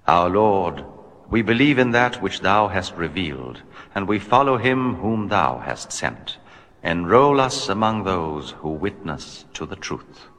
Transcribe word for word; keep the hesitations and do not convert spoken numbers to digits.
Our Lord, we believe in that which thou hast revealed, and we follow him whom thou hast sent. Enroll us among those who witness to the truth.